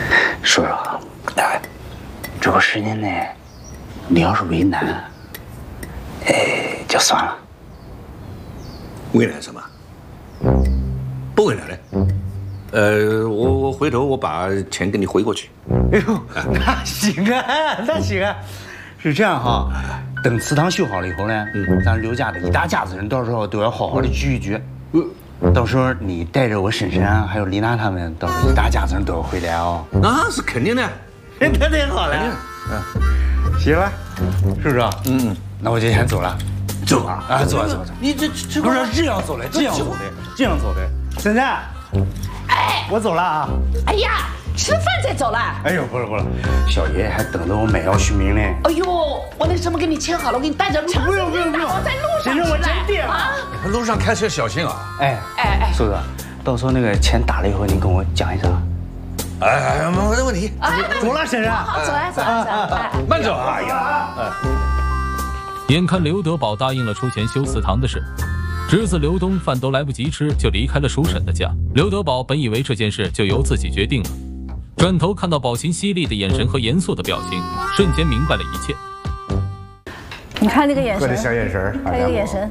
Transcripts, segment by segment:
叔叔，哎，这个事情呢，你要是为难，就算了。 为难什么？不为难的。我回头我把钱给你回过去。 哎呦，那行啊，那行啊。是这样哈，等祠堂修好了以后呢，咱刘家的一大家子人到时候都要好好的聚一聚。到时候你带着我婶婶还有丽娜他们，到时候一大家子人都要回来哦。 那是肯定的。 那太好了。行了，是不是？那我就先走了。 走啊！ 啊，走啊走啊走！ 你这不是这样走的，这样走的，这样走的。婶婶， 哎， 我走了啊。 哎呀，吃饭再走了。 哎呦，不是，小爷还等着我买药续命呢。 哎呦，我那什么给你切好了，我给你带着。 不用， 我在路上。 婶婶，我真变了啊！ 路上开车小心啊！ 哎，叔叔，到时候那个钱打了以后，你跟我讲一声。 哎，没问题。 走了，婶婶。 好，走啊。 慢走啊！哎呀， 眼看刘德宝答应了出钱修祠堂的事，侄子刘东饭都来不及吃就离开了叔婶的家。刘德宝本以为这件事就由自己决定了，转头看到宝琴犀利的眼神和严肃的表情，瞬间明白了一切。 你看那个眼神， 这小眼神， 看这个眼神，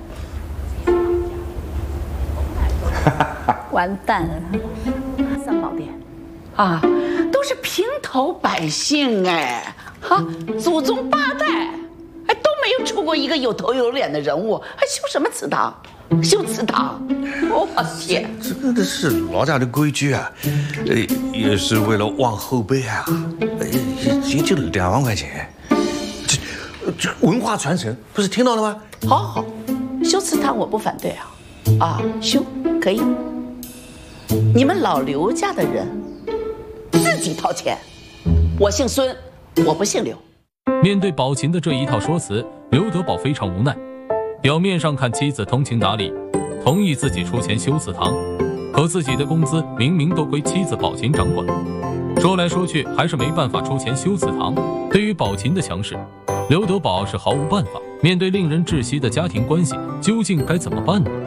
完蛋了！三宝殿啊，都是平头百姓哎，祖宗8代都没有出过一个有头有脸的人物，还修什么祠堂？修祠堂，我天！ 这个是老家的规矩啊，也是为了望后辈啊，也就2万块钱，这文化传承，不是听到了吗？ 好，修祠堂我不反对啊，修可以。你们老刘家的人自己掏钱，我姓孙，我不姓刘。 面对宝琴的这一套说辞，刘德宝非常无奈。表面上看妻子通情达理，同意自己出钱修祠堂，可自己的工资明明都归妻子宝琴掌管，说来说去还是没办法出钱修祠堂。对于宝琴的强势，刘德宝是毫无办法。面对令人窒息的家庭关系，究竟该怎么办呢？